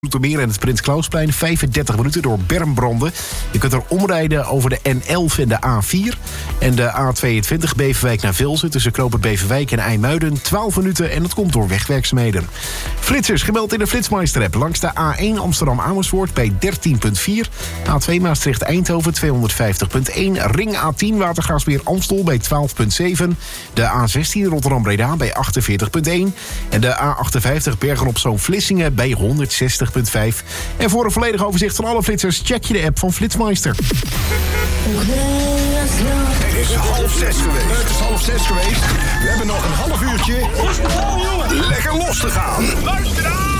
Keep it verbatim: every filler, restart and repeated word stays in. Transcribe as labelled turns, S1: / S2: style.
S1: Zoetermeer en het Prins Klausplein, vijfendertig minuten door bermbranden. Je kunt er omrijden over de N elf en de A vier. En de A tweeëntwintig Beverwijk naar Velzen tussen Knooppunt Beverwijk en IJmuiden, twaalf minuten. En dat komt door wegwerkzaamheden. Flitsers gemeld in de Flitsmeister-app. Langs de A één Amsterdam-Amersfoort bij dertien komma vier. A twee Maastricht-Eindhoven tweehonderdvijftig komma één. Ring A tien Watergaasmeer-Amstel bij twaalf komma zeven. De A zestien Rotterdam-Breda bij achtenveertig komma één. En de A achtenvijftig Bergen-op-Zoom-Vlissingen bij honderdzestig komma vijf. En voor een volledig overzicht van alle flitsers, check je de app van Flitsmeister.
S2: Het is half zes geweest. Het is half zes geweest. We hebben nog een half uurtje lekker los te gaan.
S3: Luister aan!